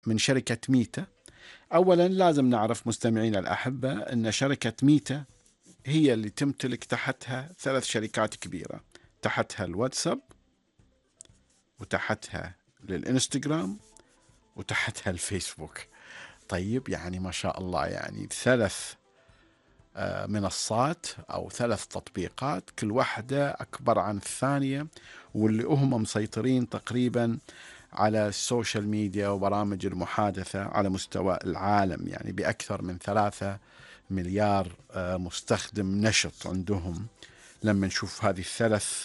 من شركة ميتا. أولا لازم نعرف مستمعينا الأحبة أن شركة ميتا هي اللي تمتلك تحتها 3 شركات كبيرة، تحتها الواتساب، وتحتها الانستغرام، وتحتها الفيسبوك. طيب يعني ما شاء الله، يعني 3 منصات أو 3 تطبيقات، كل واحدة أكبر عن الثانية، واللي هم مسيطرين تقريبا على السوشيال ميديا وبرامج المحادثة على مستوى العالم، يعني بأكثر من 3 مليار مستخدم نشط عندهم. لما نشوف هذه ال3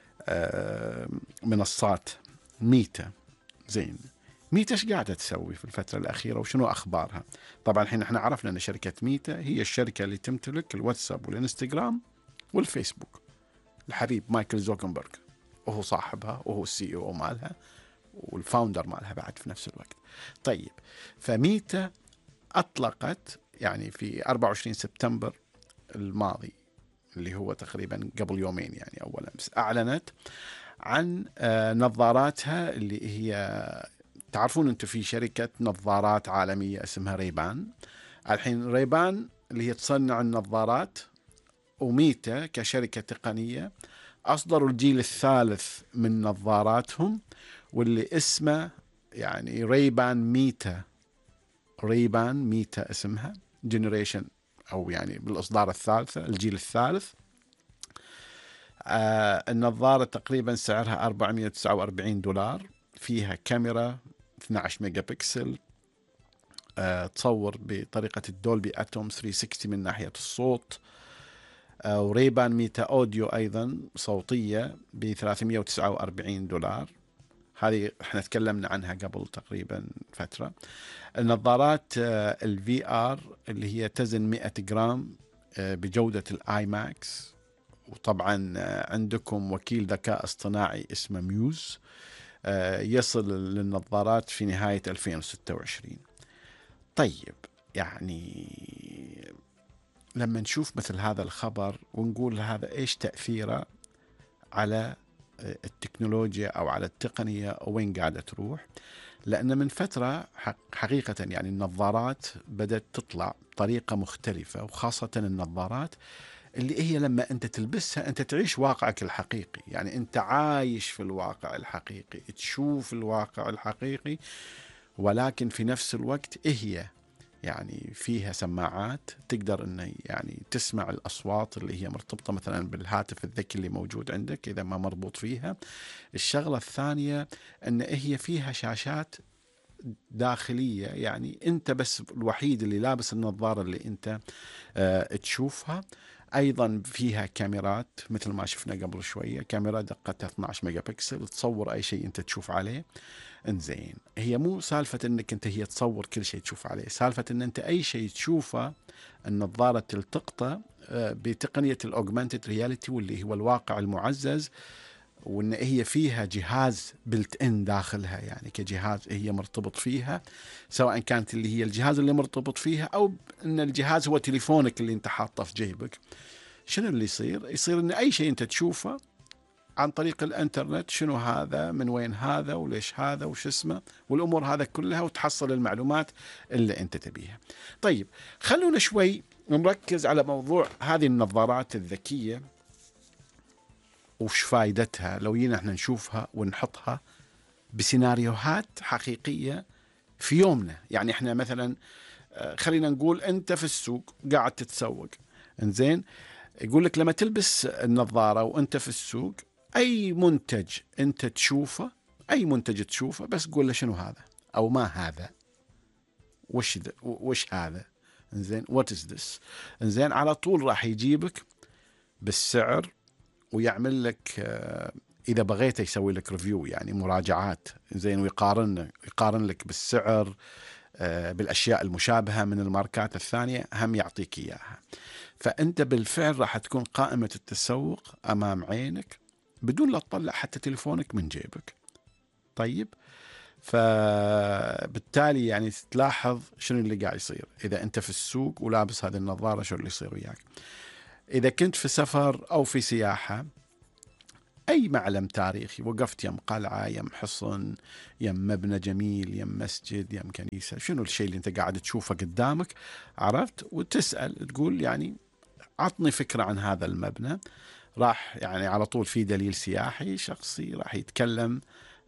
منصات ميتا، زين، ميتا ايش قاعدة تسوي في الفترة الأخيرة وشنو أخبارها؟ طبعا الحين احنا عرفنا أن شركة ميتا هي الشركة اللي تمتلك الواتساب والإنستغرام والفيسبوك. الحبيب مايكل زوكنبرغ وهو صاحبها وهو السي او مالها والفاوندر مالها بعد في نفس الوقت. طيب، فميتا أطلقت يعني في 24 سبتمبر الماضي، اللي هو تقريبا قبل يومين، يعني أول أمس، أعلنت عن نظاراتها اللي هي، تعرفون أنتم في شركة نظارات عالمية اسمها ريبان. الحين ريبان اللي هي تصنع النظارات، وميتا كشركة تقنية أصدروا الجيل الثالث من نظاراتهم، واللي اسمه يعني ريبان ميتا. ريبان ميتا اسمها جنريشن، أو يعني بالإصدار الثالثة، الجيل الثالث. النظارة تقريبا سعرها $449، فيها كاميرا 12 ميجا بكسل، تصور بطريقة الدولبي أتوم 360 من ناحية الصوت، وريبان ميتا أوديو أيضا صوتية $349. هذه احنا تكلمنا عنها قبل تقريبا فترة. النظارات الفي آر اللي هي تزن 100 جرام بجودة الآي ماكس، وطبعا عندكم وكيل ذكاء اصطناعي اسمه ميوز، يصل للنظارات في نهاية 2026. طيب يعني لما نشوف مثل هذا الخبر ونقول هذا ايش تأثيره على التكنولوجيا أو على التقنية وين قاعدة تروح، لأن من فترة حقيقة يعني النظارات بدأت تطلع بطريقة مختلفة، وخاصة النظارات اللي هي لما أنت تلبسها أنت تعيش واقعك الحقيقي، يعني أنت عايش في الواقع الحقيقي، تشوف الواقع الحقيقي، ولكن في نفس الوقت هي يعني فيها سماعات تقدر انه يعني تسمع الاصوات اللي هي مرتبطه مثلا بالهاتف الذكي اللي موجود عندك اذا ما مربوط فيها. الشغله الثانيه ان هي فيها شاشات داخليه، يعني انت بس الوحيد اللي لابس النظاره اللي انت تشوفها. ايضا فيها كاميرات مثل ما شفنا قبل شويه، كاميرا دقتها 12 ميجا بكسل تصور اي شيء انت تشوف عليه. انزين، هي مو سالفة انك انت هي تصور كل شيء تشوف عليه، سالفة ان انت اي شيء تشوفه النظارة تلتقطه بتقنية الاوجمانتد رياليتي، واللي هو الواقع المعزز، وان هي فيها جهاز بلت ان داخلها، يعني كجهاز هي مرتبط فيها، سواء كانت اللي هي الجهاز اللي مرتبط فيها او ان الجهاز هو تليفونك اللي انت حاطه في جيبك. شنو اللي يصير ان اي شيء انت تشوفه عن طريق الانترنت، شنو هذا، من وين هذا، وليش هذا، وش اسمه، والامور هذا كلها، وتحصل المعلومات اللي انت تبيها. طيب خلونا شوي نركز على موضوع هذه النظارات الذكية وش فائدتها لو جينا احنا نشوفها ونحطها بسيناريوهات حقيقية في يومنا. يعني احنا مثلا خلينا نقول انت في السوق قاعد تتسوق، انزين، يقول لك لما تلبس النظارة وانت في السوق، اي منتج انت تشوفه، اي منتج تشوفه بس قول له شنو هذا او ما هذا، وش هذا، انزين، وات از ذس، انزين، على طول راح يجيبك بالسعر ويعمل لك اذا بغيت يسوي لك ريفيو، يعني مراجعات، زين، ويقارن لك بالسعر بالاشياء المشابهة من الماركات الثانية، هم يعطيك اياها. فأنت بالفعل راح تكون قائمة التسوق أمام عينك بدون لا تطلع حتى تليفونك من جيبك. طيب، فبالتالي يعني تلاحظ شنو اللي قاعد يصير إذا أنت في السوق ولابس هذه النظارة، شو اللي يصير وياك. إذا كنت في سفر أو في سياحة، أي معلم تاريخي، وقفت يم قلعة، يم حصن، يم مبنى جميل، يم مسجد، يم كنيسة، شنو الشيء اللي أنت قاعد تشوفه قدامك؟ عرفت؟ وتسأل تقول يعني عطني فكرة عن هذا المبنى. راح يعني على طول في دليل سياحي شخصي راح يتكلم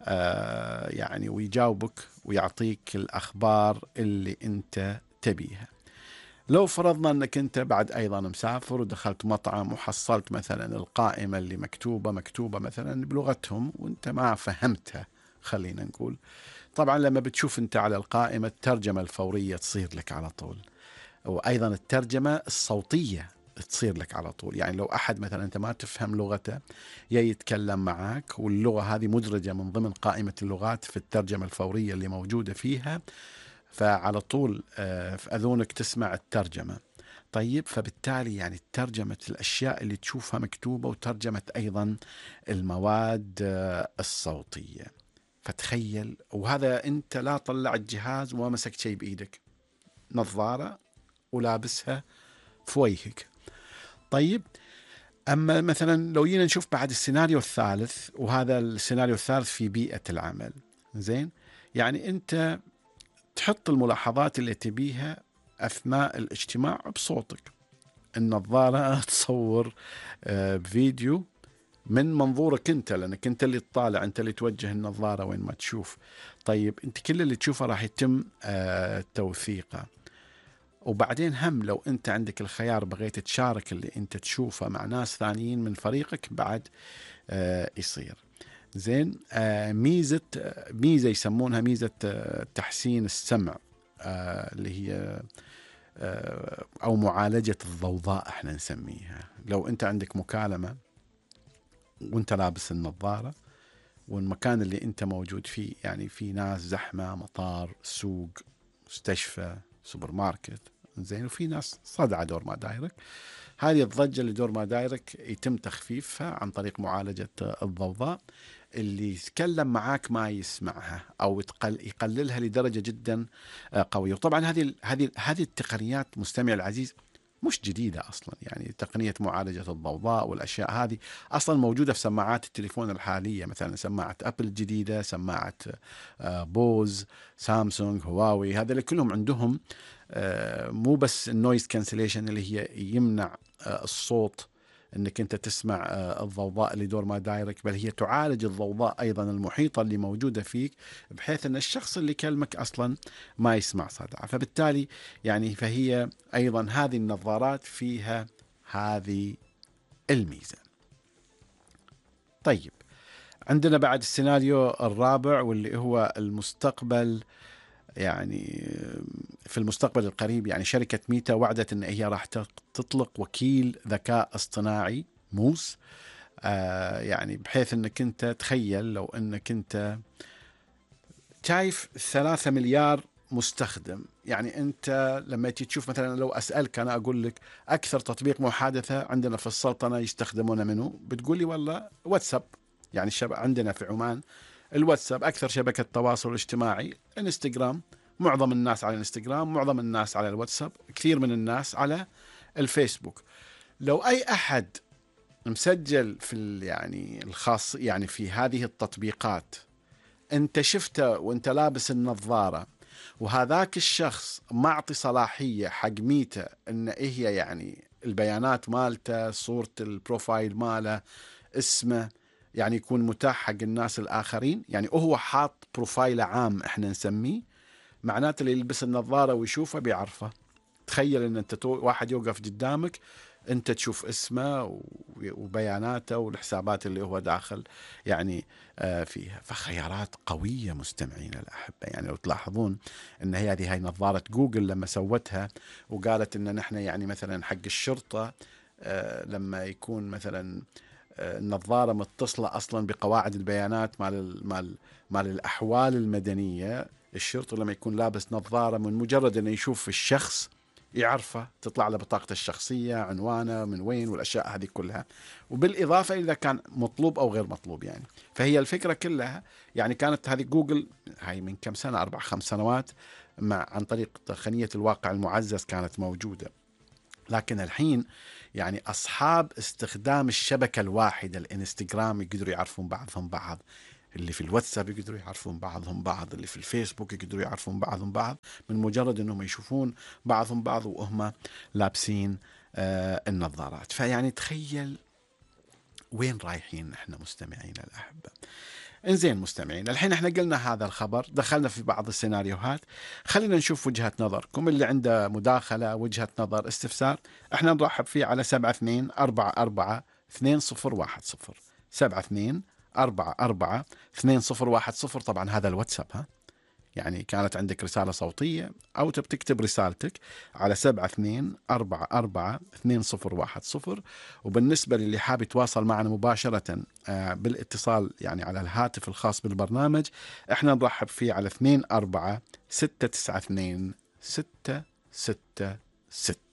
يعني ويجاوبك ويعطيك الأخبار اللي أنت تبيها. لو فرضنا أنك أنت بعد أيضا مسافر ودخلت مطعم وحصلت مثلا القائمة اللي مكتوبة مثلا بلغتهم وأنت ما فهمتها، خلينا نقول، طبعا لما بتشوف أنت على القائمة الترجمة الفورية تصير لك على طول، وأيضا الترجمة الصوتية تصير لك على طول. يعني لو أحد مثلا أنت ما تفهم لغته يتكلم معك واللغة هذه مدرجة من ضمن قائمة اللغات في الترجمة الفورية اللي موجودة فيها، فعلى طول في أذونك تسمع الترجمة. طيب فبالتالي يعني ترجمة الأشياء اللي تشوفها مكتوبة وترجمة أيضا المواد الصوتية. فتخيل، وهذا أنت لا طلعت جهاز وما مسكت شيء بإيدك، نظارة ولابسها في وجهك. طيب أما مثلا لو جينا نشوف بعد السيناريو الثالث، وهذا السيناريو الثالث في بيئة العمل، زين، يعني أنت تحط الملاحظات اللي تبيها أثناء الاجتماع بصوتك. النظارة تصور بفيديو من منظورك أنت، لأنك أنت اللي تطالع، أنت اللي توجه النظارة وين ما تشوف. طيب أنت كل اللي تشوفه راح يتم توثيقه. وبعدين هم لو أنت عندك الخيار بغيت تشارك اللي أنت تشوفه مع ناس ثانيين من فريقك بعد يصير. زين، ميزة يسمونها ميزة تحسين السمع، اللي هي أو معالجة الضوضاء احنا نسميها. لو أنت عندك مكالمة وأنت لابس النظارة والمكان اللي أنت موجود فيه يعني في ناس زحمة، مطار، سوق، مستشفى، سوبر ماركت، زين، وفي ناس صدعة دور ما دايرك، هذه الضجة اللي دور ما دايرك يتم تخفيفها عن طريق معالجة الضوضاء. اللي يتكلم معاك ما يسمعها أو يقللها لدرجة جدا قوية. وطبعا هذه التقنيات مستمع العزيز مش جديدة أصلا، يعني تقنية معالجة الضوضاء والأشياء هذه أصلا موجودة في سماعات التليفون الحالية، مثلا سماعة أبل الجديدة، سماعة بوز، سامسونج، هواوي، هذا اللي كلهم عندهم مو بس النويز كانسليشن اللي هي يمنع الصوت انك انت تسمع الضوضاء اللي دور ما دايرك، بل هي تعالج الضوضاء ايضا المحيطه اللي موجوده فيك، بحيث ان الشخص اللي يكلمك اصلا ما يسمع صدى. فبالتالي يعني فهي ايضا هذه النظارات فيها هذه الميزه. طيب عندنا بعد السيناريو الرابع واللي هو المستقبل. يعني في المستقبل القريب يعني شركة ميتا وعدت ان هي راح تطلق وكيل ذكاء اصطناعي موس، يعني بحيث انك انت تخيل لو انك انت شايف 3 مليار مستخدم. يعني انت لما تشوف مثلا، لو اسالك انا اقول لك اكثر تطبيق محادثه عندنا في السلطنه يستخدمونه منه، بتقول لي والله واتساب. يعني الشباب عندنا في عمان الواتساب اكثر شبكه تواصل اجتماعي، انستغرام معظم الناس على الانستغرام، معظم الناس على الواتساب، كثير من الناس على الفيسبوك. لو اي احد مسجل في يعني الخاص يعني في هذه التطبيقات انت شفته وانت لابس النظارة، وهذاك الشخص معطي صلاحية حق ميتا ان هي يعني البيانات مالته، صورة البروفايل ماله، اسمه، يعني يكون متاح حق الناس الآخرين، يعني هو حاط بروفايل عام احنا نسميه، معناته اللي يلبس النظارة ويشوفه بيعرفه. تخيل ان انت واحد يوقف قدامك، انت تشوف اسمه وبياناته والحسابات اللي هو داخل يعني فيها. فخيارات قوية مستمعين الأحبة. يعني لو تلاحظون ان هاي نظارة جوجل لما سوتها وقالت ان نحن يعني مثلا حق الشرطة لما يكون مثلا النظارة متصلة أصلا بقواعد البيانات مال الأحوال المدنية، الشرطي لما يكون لابس نظارة من مجرد أنه يشوف الشخص يعرفه، تطلع له بطاقته الشخصية، عنوانه، من وين، والأشياء هذه كلها، وبالإضافة إذا كان مطلوب أو غير مطلوب. يعني فهي الفكرة كلها يعني كانت هذه جوجل هاي من كم سنة، 4-5 سنوات، عن طريق تقنية الواقع المعزز كانت موجودة. لكن الحين يعني أصحاب استخدام الشبكة الواحدة الإنستغرام يقدروا يعرفون بعضهم بعض، اللي في الواتساب يقدروا يعرفون بعضهم بعض، اللي في الفيسبوك يقدروا يعرفون بعضهم بعض من مجرد أنهم يشوفون بعضهم بعض وهم لابسين النظارات. فيعني تخيل وين رايحين احنا مستمعين الأحبة. انزين مستمعين، الحين احنا قلنا هذا الخبر، دخلنا في بعض السيناريوهات، خلينا نشوف وجهة نظركم. اللي عنده مداخلة، وجهة نظر، استفسار، احنا نرحب فيه على 72442010 72442010. طبعا هذا الواتساب، ها يعني كانت عندك رسالة صوتية أو تكتب رسالتك على 72442010. وبالنسبة للي حاب يتواصل معنا مباشرة بالاتصال يعني على الهاتف الخاص بالبرنامج، احنا نرحب فيه على 24 692 666.